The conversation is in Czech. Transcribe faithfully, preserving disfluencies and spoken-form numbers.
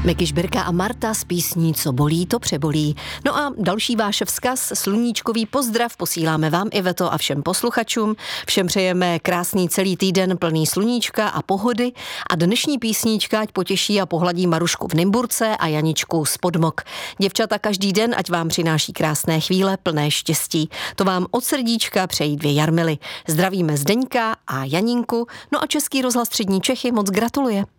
Meky Žbirka a Marta s písní Co bolí, to přebolí. No a další váš vzkaz, sluníčkový pozdrav posíláme vám, Iveto, a všem posluchačům. Všem přejeme krásný celý týden plný sluníčka a pohody a dnešní písnička ať potěší a pohladí Marušku v Nymburce a Janičku z Podmok. Děvčata, každý den ať vám přináší krásné chvíle plné štěstí. To vám od srdíčka přejí dvě Jarmily. Zdravíme Zdeňka a Janinku, no a Český rozhlas Střední Čechy moc gratuluje.